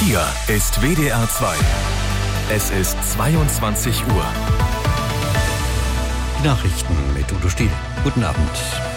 Hier ist WDR 2. Es ist 22 Uhr. Die Nachrichten mit Udo Stiel. Guten Abend.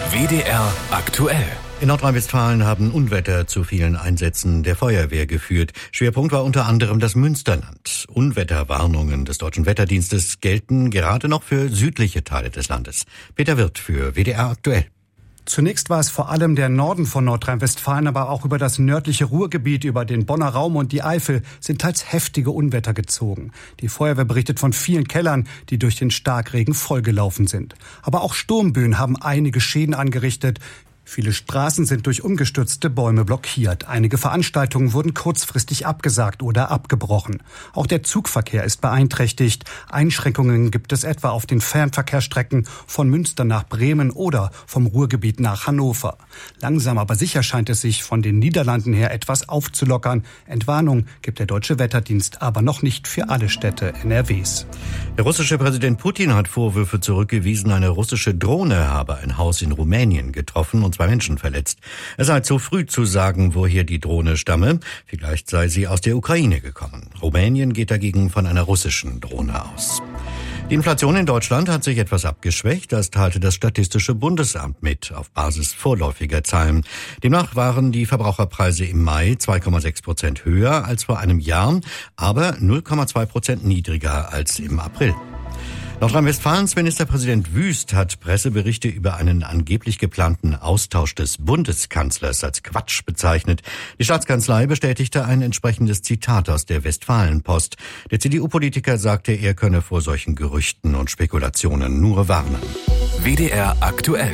WDR aktuell. In Nordrhein-Westfalen haben Unwetter zu vielen Einsätzen der Feuerwehr geführt. Schwerpunkt war unter anderem das Münsterland. Unwetterwarnungen des Deutschen Wetterdienstes gelten gerade noch für südliche Teile des Landes. Peter Wirth für WDR aktuell. Zunächst war es vor allem der Norden von Nordrhein-Westfalen, aber auch über das nördliche Ruhrgebiet, über den Bonner Raum und die Eifel sind teils heftige Unwetter gezogen. Die Feuerwehr berichtet von vielen Kellern, die durch den Starkregen vollgelaufen sind. Aber auch Sturmböen haben einige Schäden angerichtet. Viele Straßen sind durch umgestürzte Bäume blockiert. Einige Veranstaltungen wurden kurzfristig abgesagt oder abgebrochen. Auch der Zugverkehr ist beeinträchtigt. Einschränkungen gibt es etwa auf den Fernverkehrsstrecken von Münster nach Bremen oder vom Ruhrgebiet nach Hannover. Langsam aber sicher scheint es sich von den Niederlanden her etwas aufzulockern. Entwarnung gibt der Deutsche Wetterdienst aber noch nicht für alle Städte NRWs. Der russische Präsident Putin hat Vorwürfe zurückgewiesen, eine russische Drohne habe ein Haus in Rumänien getroffen und 2 Menschen verletzt. Es sei zu früh zu sagen, woher die Drohne stamme. Vielleicht sei sie aus der Ukraine gekommen. Rumänien geht dagegen von einer russischen Drohne aus. Die Inflation in Deutschland hat sich etwas abgeschwächt, das teilte das Statistische Bundesamt mit, auf Basis vorläufiger Zahlen. Demnach waren die Verbraucherpreise im Mai 2,6% höher als vor einem Jahr, aber 0,2% niedriger als im April. Nordrhein-Westfalens Ministerpräsident Wüst hat Presseberichte über einen angeblich geplanten Austausch des Bundeskanzlers als Quatsch bezeichnet. Die Staatskanzlei bestätigte ein entsprechendes Zitat aus der Westfalenpost. Der CDU-Politiker sagte, er könne vor solchen Gerüchten und Spekulationen nur warnen. WDR aktuell.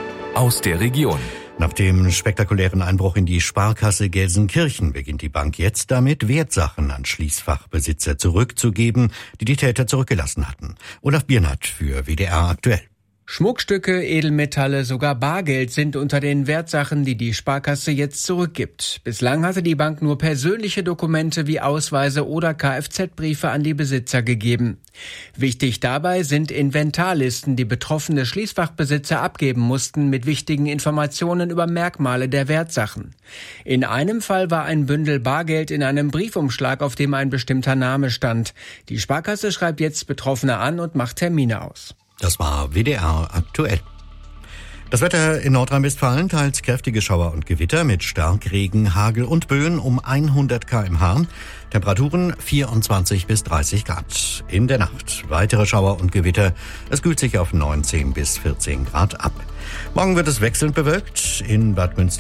Aus der Region. Nach dem spektakulären Einbruch in die Sparkasse Gelsenkirchen beginnt die Bank jetzt damit, Wertsachen an Schließfachbesitzer zurückzugeben, die die Täter zurückgelassen hatten. Olaf Biernat für WDR aktuell. Schmuckstücke, Edelmetalle, sogar Bargeld sind unter den Wertsachen, die die Sparkasse jetzt zurückgibt. Bislang hatte die Bank nur persönliche Dokumente wie Ausweise oder Kfz-Briefe an die Besitzer gegeben. Wichtig dabei sind Inventarlisten, die betroffene Schließfachbesitzer abgeben mussten mit wichtigen Informationen über Merkmale der Wertsachen. In einem Fall war ein Bündel Bargeld in einem Briefumschlag, auf dem ein bestimmter Name stand. Die Sparkasse schreibt jetzt Betroffene an und macht Termine aus. Das war WDR aktuell. Das Wetter in Nordrhein-Westfalen, teils kräftige Schauer und Gewitter mit Starkregen, Hagel und Böen um 100 km/h. Temperaturen 24 bis 30 Grad. In der Nacht weitere Schauer und Gewitter. Es kühlt sich auf 19 bis 14 Grad ab. Morgen wird es wechselnd bewölkt. In Bad Münster